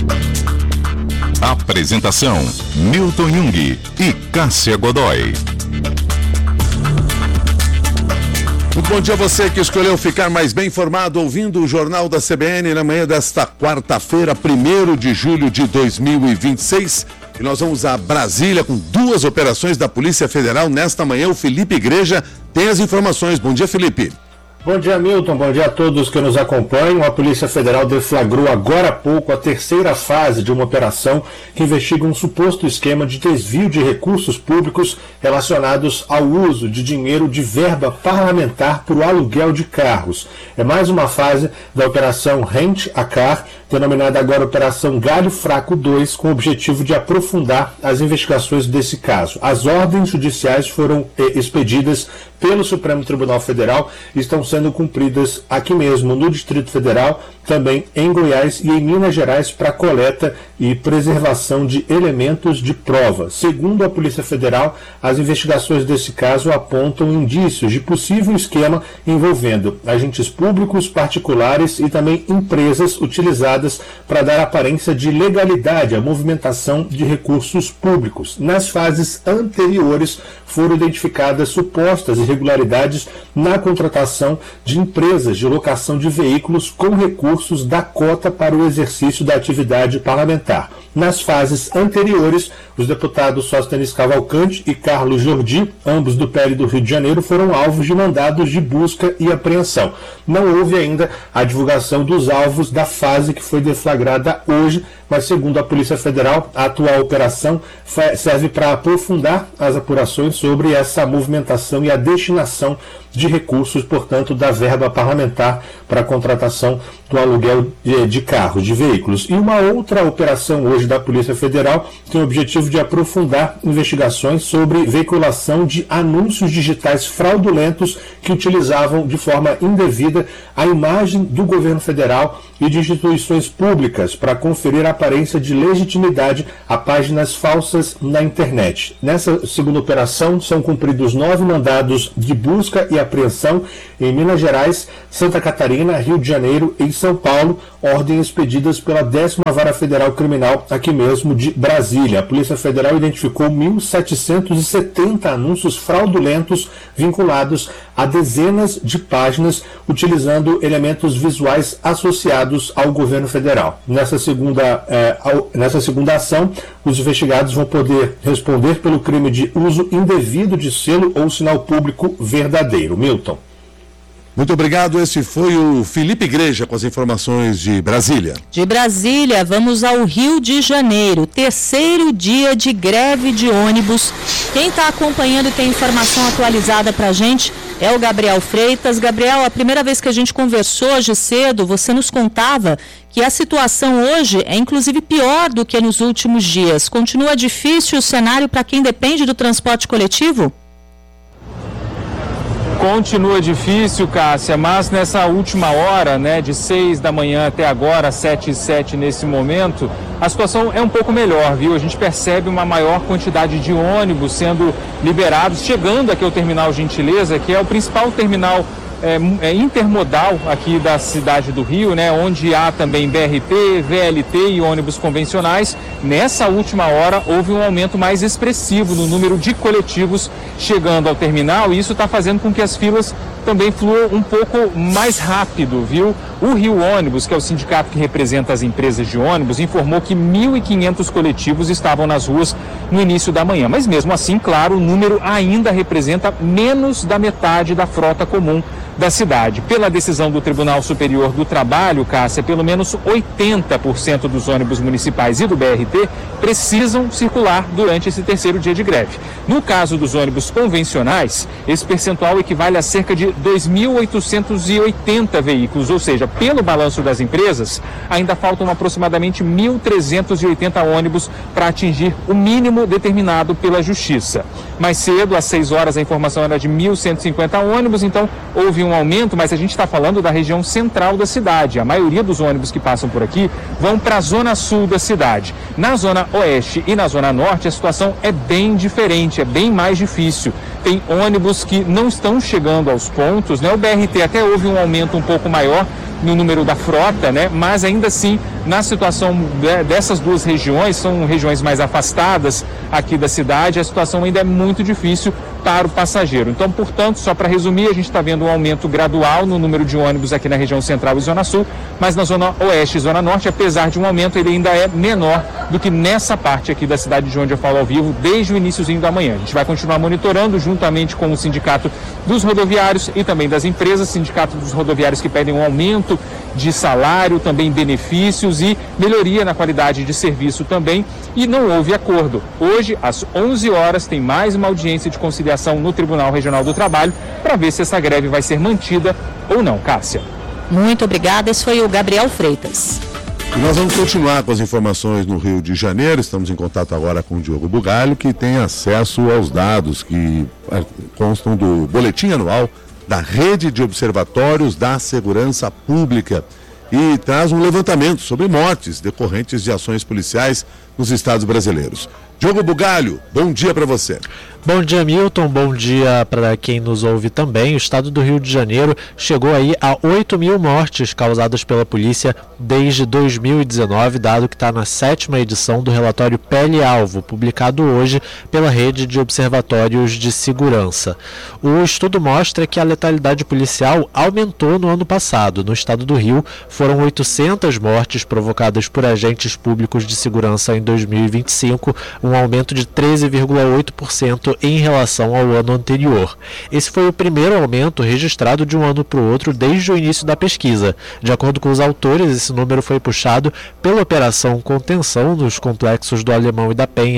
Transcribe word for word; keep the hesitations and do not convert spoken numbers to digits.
Apresentação: Milton Jung e Cássia Godoy. Muito bom dia a você que escolheu ficar mais bem informado ouvindo o Jornal da C B N na manhã desta quarta-feira, primeiro de julho de dois mil e vinte e seis. E nós vamos a Brasília com duas operações da Polícia Federal. Nesta manhã, o Felipe Igreja tem as informações. Bom dia, Felipe. Bom dia, Milton. Bom dia a todos que nos acompanham. A Polícia Federal deflagrou agora há pouco a terceira fase de uma operação que investiga um suposto esquema de desvio de recursos públicos relacionados ao uso de dinheiro de verba parlamentar para o aluguel de carros. É mais uma fase da Operação Rent a Car, denominada agora Operação Galho Fraco dois, com o objetivo de aprofundar as investigações desse caso. As ordens judiciais foram eh, expedidas pelo Supremo Tribunal Federal e estão sendo cumpridas aqui mesmo no Distrito Federal, também em Goiás e em Minas Gerais para coleta e preservação de elementos de prova. Segundo a Polícia Federal, as investigações desse caso apontam indícios de possível esquema envolvendo agentes públicos, particulares e também empresas utilizadas para dar aparência de legalidade à movimentação de recursos públicos. Nas fases anteriores foram identificadas supostas irregularidades na contratação de empresas de locação de veículos com recursos da cota para o exercício da atividade parlamentar. Nas fases anteriores, os deputados Sóstenes Cavalcante e Carlos Jordi, ambos do P L do Rio de Janeiro, foram alvos de mandados de busca e apreensão. Não houve ainda a divulgação dos alvos da fase que foi deflagrada hoje, mas segundo a Polícia Federal, a atual operação serve para aprofundar as apurações sobre essa movimentação e a destinação de recursos, portanto, da verba parlamentar para a contratação do aluguel de, de carros, de veículos. E uma outra operação hoje da Polícia Federal tem o objetivo de aprofundar investigações sobre veiculação de anúncios digitais fraudulentos que utilizavam de forma indevida a imagem do governo federal e de instituições públicas para conferir a aparência de legitimidade a páginas falsas na internet. Nessa segunda operação são cumpridos nove mandados de busca e apreensão em Minas Gerais, Santa Catarina, Rio de Janeiro e São Paulo, ordens expedidas pela décima Vara Federal Criminal aqui mesmo de Brasília. A Polícia Federal identificou mil setecentos e setenta anúncios fraudulentos vinculados a dezenas de páginas, utilizando elementos visuais associados ao governo federal. Nessa segunda, eh, ao, nessa segunda ação, os investigados vão poder responder pelo crime de uso indevido de selo ou sinal público verdadeiro. Milton. Muito obrigado, esse foi o Felipe Igreja com as informações de Brasília. De Brasília, vamos ao Rio de Janeiro, terceiro dia de greve de ônibus. Quem está acompanhando e tem informação atualizada para a gente é o Gabriel Freitas. Gabriel, a primeira vez que a gente conversou hoje cedo, você nos contava que a situação hoje é inclusive pior do que nos últimos dias. Continua difícil o cenário para quem depende do transporte coletivo? Continua difícil, Cássia, mas nessa última hora, né, de seis da manhã até agora, sete e sete nesse momento, a situação é um pouco melhor, viu? A gente percebe uma maior quantidade de ônibus sendo liberados, chegando aqui ao Terminal Gentileza, que é o principal terminal É, é intermodal aqui da cidade do Rio, né, onde há também B R T, V L T e ônibus convencionais. Nessa última hora houve um aumento mais expressivo no número de coletivos chegando ao terminal e isso está fazendo com que as filas também fluam um pouco mais rápido, viu? O Rio Ônibus, que é o sindicato que representa as empresas de ônibus, informou que mil e quinhentos coletivos estavam nas ruas no início da manhã. Mas mesmo assim, claro, o número ainda representa menos da metade da frota comum da cidade. Pela decisão do Tribunal Superior do Trabalho, Cássia, pelo menos oitenta por cento dos ônibus municipais e do B R T precisam circular durante esse terceiro dia de greve. No caso dos ônibus convencionais, esse percentual equivale a cerca de dois mil oitocentos e oitenta veículos, ou seja, pelo balanço das empresas, ainda faltam aproximadamente mil trezentos e oitenta ônibus para atingir o mínimo determinado pela Justiça. Mais cedo, às seis horas, a informação era de mil cento e cinquenta ônibus, então houve um aumento, mas a gente está falando da região central da cidade. A maioria dos ônibus que passam por aqui vão para a zona sul da cidade. Na zona oeste e na zona norte, a situação é bem diferente, é bem mais difícil. Tem ônibus que não estão chegando aos pontos pontos, né? O B R T até houve um aumento um pouco maior no número da frota, né? Mas ainda assim, na situação dessas duas regiões, são regiões mais afastadas aqui da cidade, a situação ainda é muito difícil para o passageiro. Então, portanto, só para resumir, a gente está vendo um aumento gradual no número de ônibus aqui na região central e zona sul, mas na zona oeste e zona norte, apesar de um aumento, ele ainda é menor do que nessa parte aqui da cidade de onde eu falo ao vivo, desde o iniciozinho da manhã. A gente vai continuar monitorando juntamente com o Sindicato dos Rodoviários e também das empresas, Sindicato dos Rodoviários que pedem um aumento de salário, também benefícios e melhoria na qualidade de serviço também, e não houve acordo. Hoje, às onze horas, tem mais uma audiência de conciliação no Tribunal Regional do Trabalho para ver se essa greve vai ser mantida ou não. Cássia. Muito obrigada, esse foi o Gabriel Freitas. E nós vamos continuar com as informações no Rio de Janeiro. Estamos em contato agora com o Diogo Bugalho, que tem acesso aos dados que constam do boletim anual da Rede de Observatórios da Segurança Pública e traz um levantamento sobre mortes decorrentes de ações policiais nos estados brasileiros. Diogo Bugalho, bom dia para você. Bom dia, Milton. Bom dia para quem nos ouve também. O estado do Rio de Janeiro chegou aí a oito mil mortes causadas pela polícia desde dois mil e dezenove, dado que está na sétima edição do relatório Pele-Alvo, publicado hoje pela Rede de Observatórios de Segurança. O estudo mostra que a letalidade policial aumentou no ano passado. No estado do Rio, foram oitocentas mortes provocadas por agentes públicos de segurança em dois mil e vinte e cinco, um aumento de treze vírgula oito por cento em relação ao ano anterior. Esse foi o primeiro aumento registrado de um ano para o outro desde o início da pesquisa. De acordo com os autores, esse número foi puxado pela Operação Contenção nos complexos do Alemão e da Penha,